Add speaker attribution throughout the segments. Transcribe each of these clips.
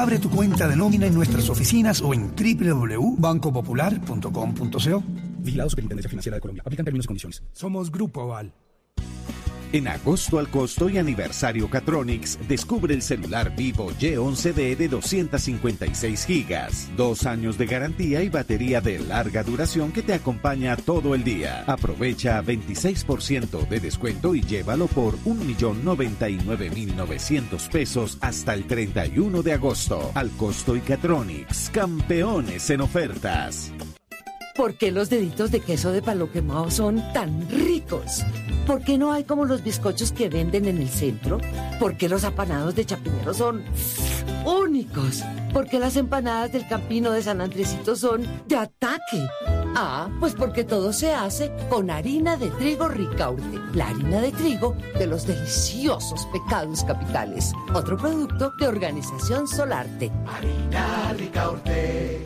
Speaker 1: Abre tu cuenta de nómina en nuestras oficinas o en www.bancopopular.com.co.
Speaker 2: Vigilado Superintendencia Financiera de Colombia. Aplican términos y condiciones.
Speaker 1: Somos Grupo Aval.
Speaker 3: En agosto al costo y aniversario Catronics, descubre el celular Vivo Y11D de 256 gigas, 2 años de garantía y batería de larga duración que te acompaña todo el día. Aprovecha 26% de descuento y llévalo por 1.099.900 pesos hasta el 31 de agosto. Al costo y Catronics, campeones en ofertas.
Speaker 4: ¿Por qué los deditos de queso de palo quemado son tan ricos? ¿Por qué no hay como los bizcochos que venden en el centro? ¿Por qué los apanados de Chapinero son únicos? ¿Por qué las empanadas del Campino de San Andresito son de ataque? Pues porque todo se hace con harina de trigo Ricaurte, la harina de trigo de los deliciosos pecados capitales. Otro producto de Organización Solarte.
Speaker 5: Harina Ricaurte.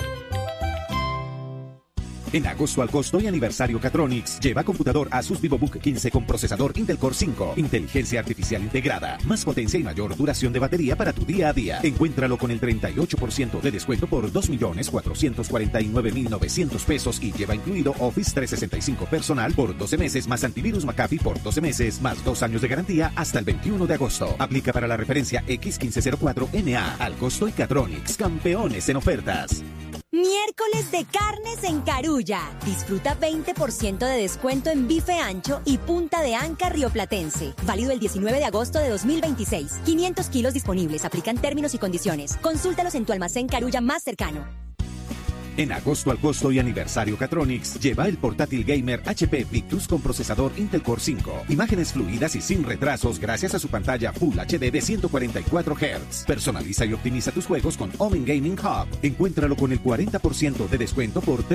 Speaker 3: En agosto al costo y aniversario Catronics, lleva computador Asus VivoBook 15 con procesador Intel Core 5, inteligencia artificial integrada, más potencia y mayor duración de batería para tu día a día. Encuéntralo con el 38% de descuento por 2.449.900 pesos y lleva incluido Office 365 personal por 12 meses más antivirus McAfee por 12 meses más 2 años de garantía hasta el 21 de agosto. Aplica para la referencia X1504NA. Al costo y Catronics, campeones en ofertas.
Speaker 6: Miércoles de carnes en Carulla. Disfruta 20% de descuento en bife ancho y punta de anca rioplatense. Válido el 19 de agosto de 2026. 500 kilos disponibles. Aplican términos y condiciones. Consúltalos en tu almacén Carulla más cercano.
Speaker 3: En agosto al costo y aniversario Catronics, lleva el portátil gamer HP Victus con procesador Intel Core 5. Imágenes fluidas y sin retrasos gracias a su pantalla Full HD de 144 Hz. Personaliza y optimiza tus juegos con Omen Gaming Hub. Encuéntralo con el 40% de descuento por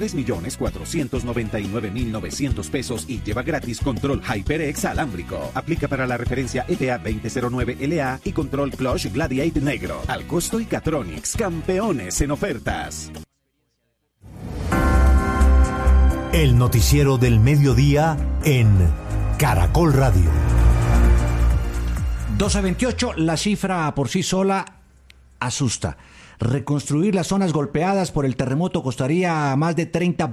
Speaker 3: 3.499.900 pesos y lleva gratis control HyperX alámbrico. Aplica para la referencia ETA 2009LA y control Clutch Gladiator negro. Al costo y Catronics, campeones en ofertas.
Speaker 7: El noticiero del mediodía en Caracol Radio.
Speaker 8: 12:28, la cifra por sí sola asusta. Reconstruir las zonas golpeadas por el terremoto costaría más de 30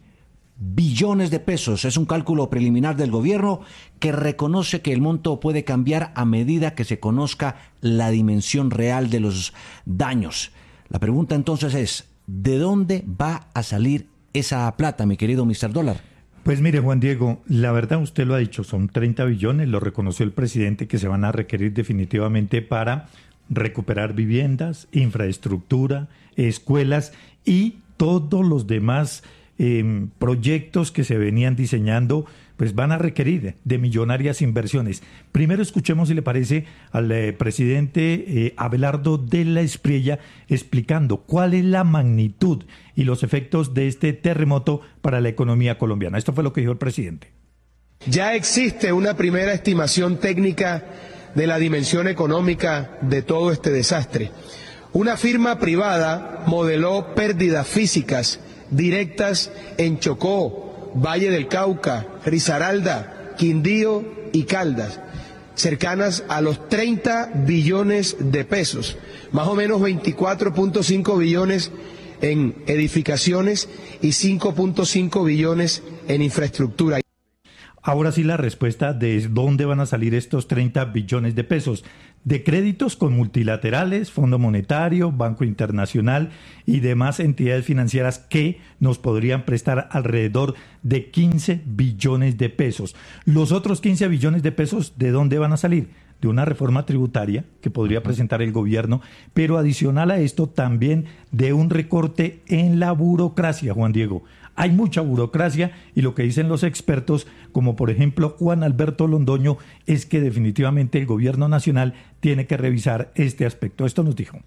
Speaker 8: billones de pesos. Es un cálculo preliminar del gobierno que reconoce que el monto puede cambiar a medida que se conozca la dimensión real de los daños. La pregunta entonces es, ¿de dónde va a salir esa plata, mi querido Mr. Dólar?
Speaker 9: Pues mire, Juan Diego, la verdad usted lo ha dicho, son 30 billones, lo reconoció el presidente, que se van a requerir definitivamente para recuperar viviendas, infraestructura, escuelas y todos los demás proyectos que se venían diseñando, pues van a requerir de millonarias inversiones. Primero escuchemos, si le parece, al presidente Abelardo de la Espriella explicando cuál es la magnitud y los efectos de este terremoto para la economía colombiana. Esto fue lo que dijo el presidente.
Speaker 10: Ya existe una primera estimación técnica de la dimensión económica de todo este desastre. Una firma privada modeló pérdidas físicas directas en Chocó, Valle del Cauca, Risaralda, Quindío y Caldas, cercanas a los 30 billones de pesos, más o menos 24.5 billones en edificaciones y 5.5 billones en infraestructura.
Speaker 9: Ahora sí, la respuesta de dónde van a salir estos 30 billones de pesos. De créditos con multilaterales, Fondo Monetario, Banco Internacional y demás entidades financieras que nos podrían prestar alrededor de 15 billones de pesos. Los otros 15 billones de pesos, ¿de dónde van a salir? De una reforma tributaria que podría presentar el gobierno, pero adicional a esto también de un recorte en la burocracia, Juan Diego. Hay mucha burocracia y lo que dicen los expertos, como por ejemplo Juan Alberto Londoño, es que definitivamente el gobierno nacional tiene que revisar este aspecto. Esto nos dijo.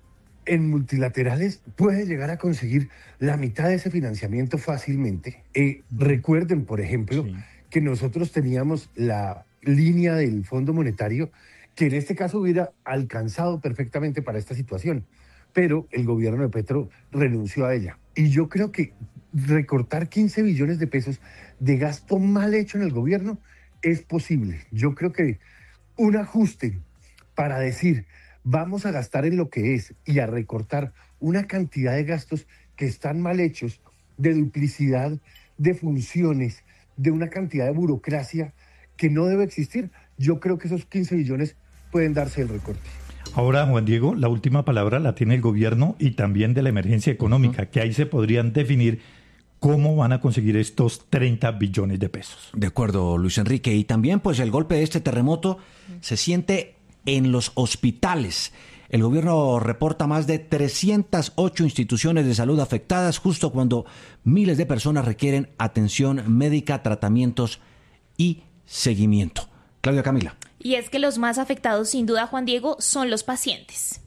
Speaker 11: En multilaterales puede llegar a conseguir la mitad de ese financiamiento fácilmente. Recuerden, por ejemplo, que nosotros teníamos la línea del Fondo Monetario que en este caso hubiera alcanzado perfectamente para esta situación, pero el gobierno de Petro renunció a ella. Y yo creo que recortar 15 billones de pesos de gasto mal hecho en el gobierno es posible. Yo creo que un ajuste para decir vamos a gastar en lo que es y a recortar una cantidad de gastos que están mal hechos, de duplicidad, de funciones, de una cantidad de burocracia que no debe existir. Yo creo que esos 15 billones pueden darse el recorte.
Speaker 9: Ahora, Juan Diego, la última palabra la tiene el gobierno y también de la emergencia económica, que ahí se podrían definir cómo van a conseguir estos 30 billones de pesos.
Speaker 8: De acuerdo, Luis Enrique. Y también, pues, el golpe de este terremoto se siente en los hospitales. El gobierno reporta más de 308 instituciones de salud afectadas justo cuando miles de personas requieren atención médica, tratamientos y seguimiento. Claudia Camila.
Speaker 12: Y es que los más afectados, sin duda, Juan Diego, son los pacientes.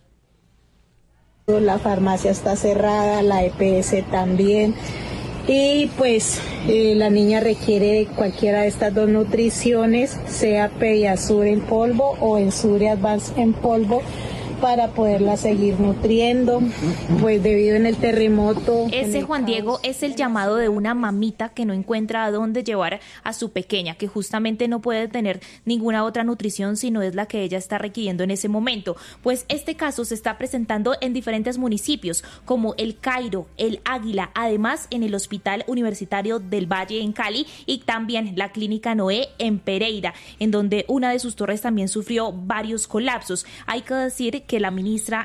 Speaker 13: La farmacia está cerrada, la EPS también. Y pues la niña requiere cualquiera de estas dos nutriciones, sea Pediasur en polvo o Ensure Advance en polvo, para poderla seguir nutriendo, pues debido en el terremoto.
Speaker 12: Ese, Juan Diego, es el llamado de una mamita que no encuentra a dónde llevar a su pequeña, que justamente no puede tener ninguna otra nutrición sino es la que ella está requiriendo en ese momento. Pues este caso se está presentando en diferentes municipios como El Cairo, El Águila, además en el Hospital Universitario del Valle en Cali y también la Clínica Noé en Pereira, en donde una de sus torres también sufrió varios colapsos. Hay que decir que la ministra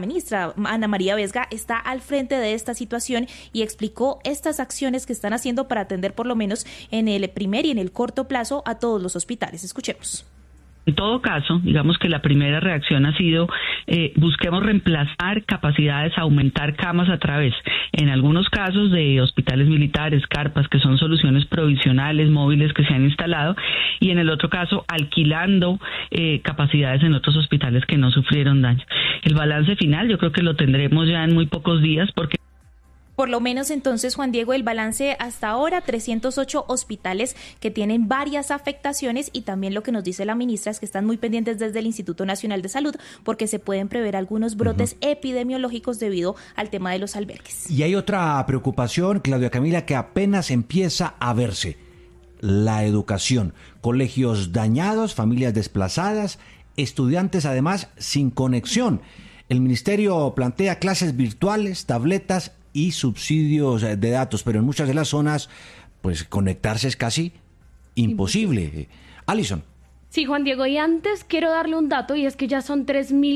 Speaker 12: Ana María Vesga está al frente de esta situación y explicó estas acciones que están haciendo para atender por lo menos en el primer y en el corto plazo a todos los hospitales. Escuchemos.
Speaker 14: En todo caso, digamos que la primera reacción ha sido busquemos reemplazar capacidades, aumentar camas a través, en algunos casos, de hospitales militares, carpas, que son soluciones provisionales, móviles que se han instalado, y en el otro caso, alquilando capacidades en otros hospitales que no sufrieron daño. El balance final yo creo que lo tendremos ya en muy pocos días, porque
Speaker 12: por lo menos entonces, Juan Diego, el balance hasta ahora, 308 hospitales que tienen varias afectaciones, y también lo que nos dice la ministra es que están muy pendientes desde el Instituto Nacional de Salud porque se pueden prever algunos brotes epidemiológicos debido al tema de los albergues.
Speaker 8: Y hay otra preocupación, Claudia Camila, que apenas empieza a verse: la educación. Colegios dañados, familias desplazadas, estudiantes además sin conexión. El ministerio plantea clases virtuales, tabletas y subsidios de datos, pero en muchas de las zonas, pues conectarse es casi imposible. Alison.
Speaker 15: Sí, Juan Diego, y antes quiero darle un dato, y es que ya son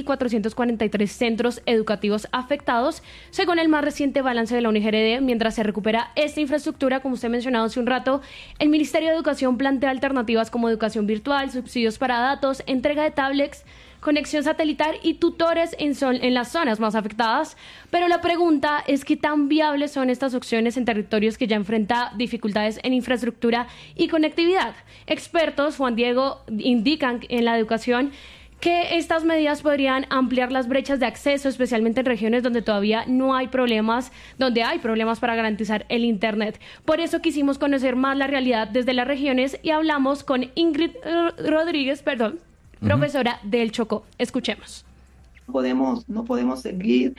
Speaker 15: 3.443 centros educativos afectados, según el más reciente balance de la UNIGRD. Mientras se recupera esta infraestructura, como usted mencionado hace un rato, el Ministerio de Educación plantea alternativas como educación virtual, subsidios para datos, entrega de tablets, conexión satelital y tutores en las zonas más afectadas. Pero la pregunta es qué tan viables son estas opciones en territorios que ya enfrentan dificultades en infraestructura y conectividad. Expertos, Juan Diego, indican en la educación que estas medidas podrían ampliar las brechas de acceso, especialmente en regiones donde todavía no hay problemas, donde hay problemas para garantizar el Internet. Por eso quisimos conocer más la realidad desde las regiones y hablamos con Ingrid Rodríguez, profesora del Chocó. Escuchemos.
Speaker 16: No podemos seguir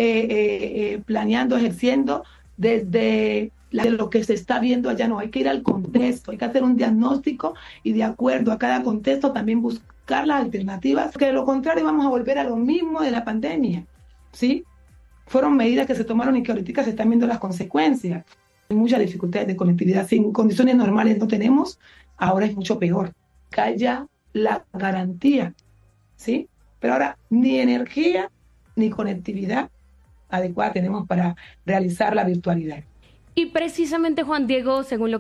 Speaker 16: planeando, ejerciendo desde lo que se está viendo allá. No, hay que ir al contexto, hay que hacer un diagnóstico y de acuerdo a cada contexto también buscar las alternativas, que de lo contrario vamos a volver a lo mismo de la pandemia, ¿sí? Fueron medidas que se tomaron y que ahorita se están viendo las consecuencias. Hay muchas dificultades de conectividad, si en condiciones normales no tenemos, ahora es mucho peor. Que haya la garantía, ¿sí? Pero ahora ni energía ni conectividad adecuada tenemos para realizar la virtualidad.
Speaker 15: Y precisamente, Juan Diego, según lo